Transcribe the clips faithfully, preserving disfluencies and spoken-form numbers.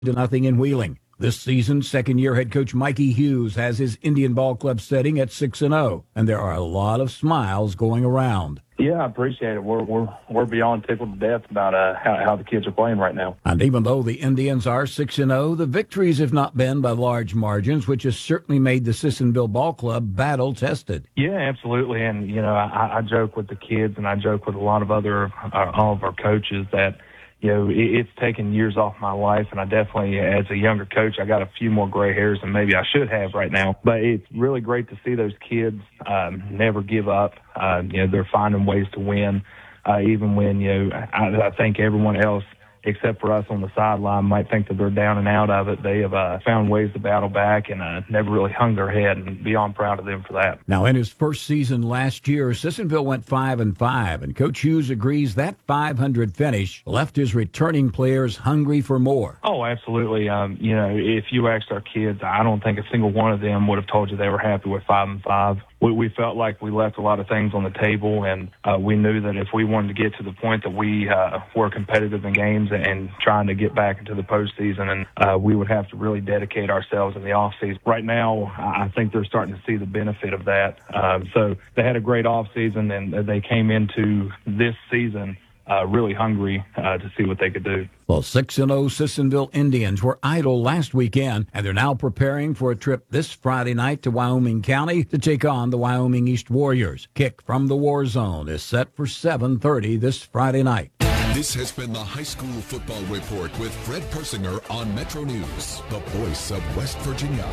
to nothing in Wheeling. This season, second-year head coach Mikey Hughes has his Indian Ball Club setting at six and oh, and there are a lot of smiles going around. Yeah, I appreciate it. We're we're we're beyond tickled to death about uh, how how the kids are playing right now. And even though the Indians are six and oh, the victories have not been by large margins, which has certainly made the Sissonville Ball Club battle tested. Yeah, absolutely. And you know, I, I joke with the kids, and I joke with a lot of other uh, all of our coaches that, you know, it, it's taken years off my life, and I definitely, as a younger coach, I got a few more gray hairs than maybe I should have right now. But it's really great to see those kids um, never give up. Uh, you know, they're finding ways to win, uh, even when, you know, I, I think everyone else, except for us on the sideline, might think that they're down and out of it. They have uh, found ways to battle back and uh, never really hung their head, and beyond proud of them for that. Now, in his first season last year, Sissonville went five and five, and Coach Hughes agrees that five hundred finish left his returning players hungry for more. Oh, absolutely. Um, you know, if you asked our kids, I don't think a single one of them would have told you they were happy with five and five. We, we felt like we left a lot of things on the table, and uh, we knew that if we wanted to get to the point that we uh, were competitive in games and trying to get back into the postseason, and uh, we would have to really dedicate ourselves in the offseason. Right now, I think they're starting to see the benefit of that. Um, so they had a great offseason, and they came into this season uh, really hungry uh, to see what they could do. Well, six and oh Sissonville Indians were idle last weekend, and they're now preparing for a trip this Friday night to Wyoming County to take on the Wyoming East Warriors. Kick from the War Zone is set for seven thirty this Friday night. This has been the High School Football Report with Fred Persinger on Metro News, the voice of West Virginia.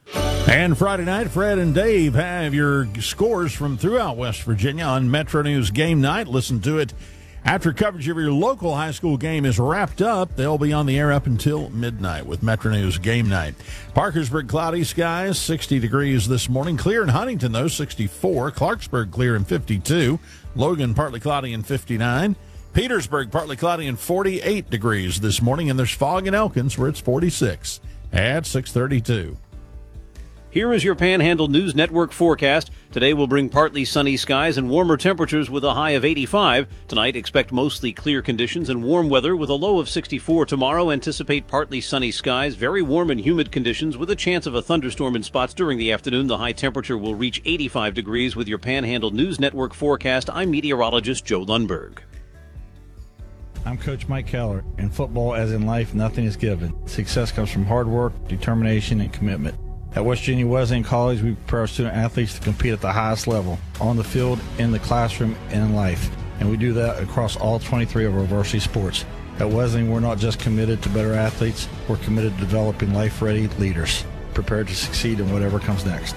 And Friday night, Fred and Dave have your scores from throughout West Virginia on Metro News Game Night. Listen to it after coverage of your local high school game is wrapped up. They'll be on the air up until midnight with Metro News Game Night. Parkersburg, cloudy skies, sixty degrees this morning. Clear in Huntington, though, sixty-four. Clarksburg, clear in fifty-two. Logan, partly cloudy in fifty-nine. Petersburg, partly cloudy and forty-eight degrees this morning, and there's fog in Elkins where it's forty-six at six thirty-two. Here is your Panhandle News Network forecast. Today will bring partly sunny skies and warmer temperatures with a high of eighty-five. Tonight, expect mostly clear conditions and warm weather with a low of sixty-four. Tomorrow, anticipate partly sunny skies, very warm and humid conditions with a chance of a thunderstorm in spots during the afternoon. The high temperature will reach eighty-five degrees. With your Panhandle News Network forecast, I'm meteorologist Joe Lundberg. I'm Coach Mike Keller. In football, as in life, nothing is given. Success comes from hard work, determination, and commitment. At West Virginia Wesleyan College, we prepare our student athletes to compete at the highest level, on the field, in the classroom, and in life. And we do that across all twenty-three of our varsity sports. At Wesleyan, we're not just committed to better athletes, we're committed to developing life-ready leaders, prepared to succeed in whatever comes next.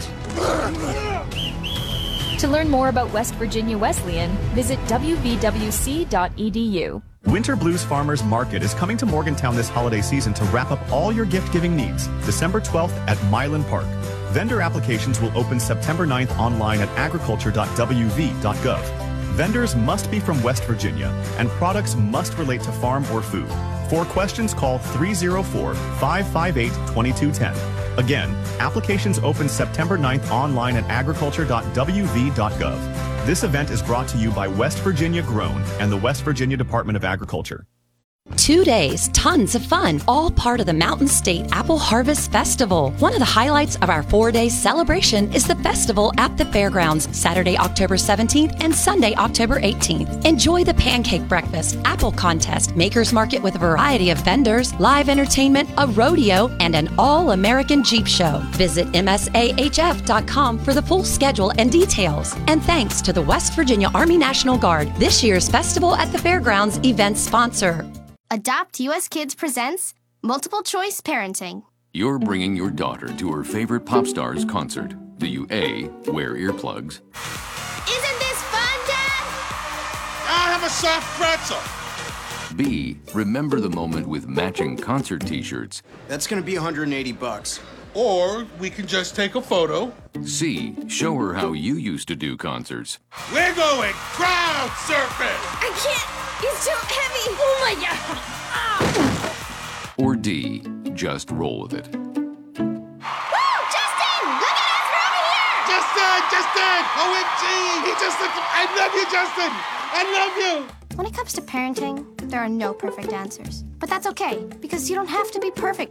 To learn more about West Virginia Wesleyan, visit w v w c dot e d u. Winter Blues Farmers Market is coming to Morgantown this holiday season to wrap up all your gift-giving needs. December twelfth at Milan Park. Vendor applications will open September ninth online at agriculture dot w v dot gov. Vendors must be from West Virginia, and products must relate to farm or food. For questions, call three oh four, five five eight, two two one oh. Again, applications open September ninth online at agriculture dot w v dot gov. This event is brought to you by West Virginia Grown and the West Virginia Department of Agriculture. Two days, tons of fun, all part of the Mountain State Apple Harvest Festival. One of the highlights of our four-day celebration is the festival at the fairgrounds, Saturday, October seventeenth and Sunday, October eighteenth. Enjoy the pancake breakfast, apple contest, makers market with a variety of vendors, live entertainment, a rodeo, and an all-American Jeep show. Visit m s a h f dot com for the full schedule and details. And thanks to the West Virginia Army National Guard, this year's Festival at the Fairgrounds event sponsor. Adopt U S Kids presents Multiple Choice Parenting. You're bringing your daughter to her favorite pop star's concert. Do you A, wear earplugs? Isn't this fun, Dad? I have a soft pretzel. B, remember the moment with matching concert t-shirts. That's gonna be one hundred eighty bucks. Or we can just take a photo. C, show her how you used to do concerts. We're going crowd surfing. I can't. It's too heavy! Oh my god! Ah. Or D, just roll with it. Woo! Justin! Look at us! We're over here! Justin! Justin! O M G! He just looked... I love you, Justin! I love you! When it comes to parenting, there are no perfect answers. But that's okay, because you don't have to be perfect